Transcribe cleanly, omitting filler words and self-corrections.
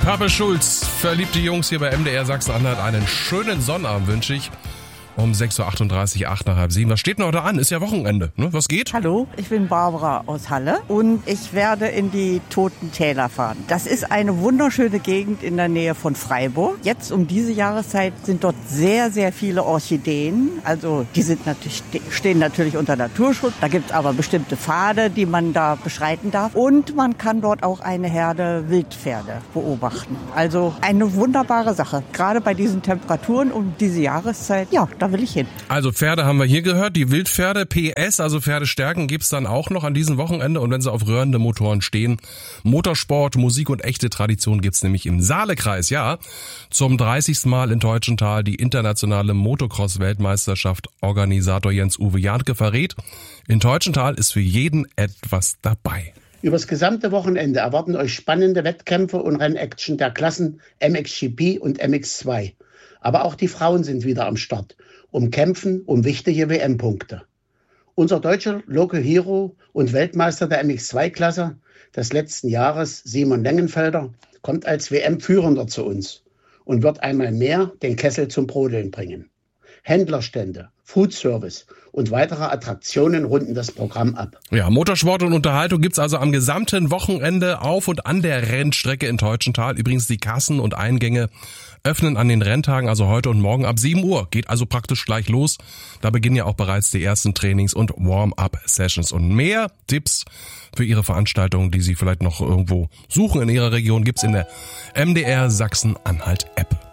Pape Schulz, verliebte Jungs hier bei MDR Sachsen-Anhalt. Einen schönen Sonnabend wünsche ich. Um 6.38 Uhr, 8 nach halb 7. Was steht noch da an? Ist ja Wochenende. Ne? Was geht? Hallo, ich bin Barbara aus Halle und ich werde in die Toten Täler fahren. Das ist eine wunderschöne Gegend in der Nähe von Freiburg. Jetzt um diese Jahreszeit sind dort sehr, sehr viele Orchideen. Also die sind stehen natürlich unter Naturschutz. Da gibt es aber bestimmte Pfade, die man da beschreiten darf. Und man kann dort auch eine Herde Wildpferde beobachten. Also eine wunderbare Sache. Gerade bei diesen Temperaturen um diese Jahreszeit, ja, da will ich hin. Also Pferde haben wir hier gehört, die Wildpferde, PS, also Pferdestärken gibt's dann auch noch an diesem Wochenende. Und wenn sie auf rührende Motoren stehen, Motorsport, Musik und echte Tradition gibt's nämlich im Saalekreis, ja. Zum 30. Mal in Teutschenthal die internationale Motocross-Weltmeisterschaft. Organisator Jens-Uwe Jahnke verrät, in Teutschenthal ist für jeden etwas dabei. Übers gesamte Wochenende erwarten euch spannende Wettkämpfe und Rennaction der Klassen MXGP und MX2. Aber auch die Frauen sind wieder am Start, kämpfen um wichtige WM-Punkte. Unser deutscher Local Hero und Weltmeister der MX2-Klasse des letzten Jahres, Simon Lengenfelder, kommt als WM-Führender zu uns und wird einmal mehr den Kessel zum Brodeln bringen. Händlerstände, Foodservice und weitere Attraktionen runden das Programm ab. Ja, Motorsport und Unterhaltung gibt's also am gesamten Wochenende auf und an der Rennstrecke in Teutschenthal. Übrigens die Kassen und Eingänge öffnen an den Renntagen, also heute und morgen ab 7 Uhr. Geht also praktisch gleich los. Da beginnen ja auch bereits die ersten Trainings und Warm-up-Sessions. Und mehr Tipps für Ihre Veranstaltungen, die Sie vielleicht noch irgendwo suchen in Ihrer Region, gibt's in der MDR Sachsen-Anhalt-App.